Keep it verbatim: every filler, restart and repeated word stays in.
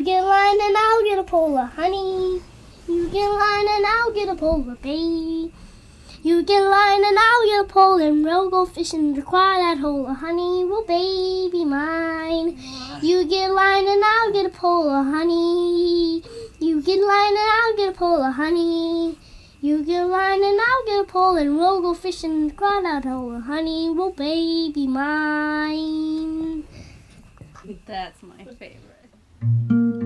You get line and I'll get a pole of honey. You get line and I'll get a pole of bait. You get line and I'll get a pole and we'll go fishing to cry that hole of honey. Will baby mine. You get line and I'll get a pole of honey. You get line and I'll get a pole of honey. You get line and I'll get a pole and we'll go fishing to cry that hole of honey. Will baby mine. That's my favorite.